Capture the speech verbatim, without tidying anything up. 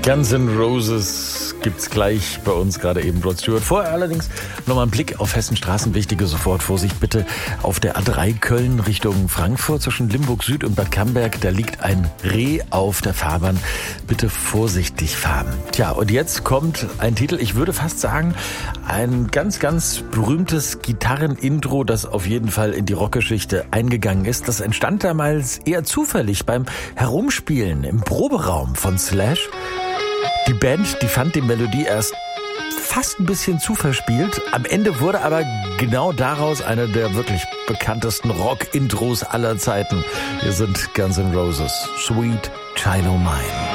Guns N' Roses gibt's gleich bei uns, gerade eben Rod Stewart. Vorher allerdings nochmal ein Blick auf Hessen-Straßen. Wichtige sofort Vorsicht bitte auf der A drei Köln Richtung Frankfurt zwischen Limburg Süd und Bad Camberg. Da liegt ein Reh auf der Fahrbahn. Bitte vorsichtig fahren. Tja, und jetzt kommt ein Titel, ich würde fast sagen, ein ganz, ganz berühmtes Gitarrenintro, das auf jeden Fall in die Rockgeschichte eingegangen ist. Das entstand damals eher zufällig beim Herumspielen im Proberaum von Slash. Die Band, die fand die Melodie erst fast ein bisschen zu verspielt. Am Ende wurde aber genau daraus eine der wirklich bekanntesten Rock-Intros aller Zeiten. Hier sind Guns N' Roses, Sweet Child O' Mine.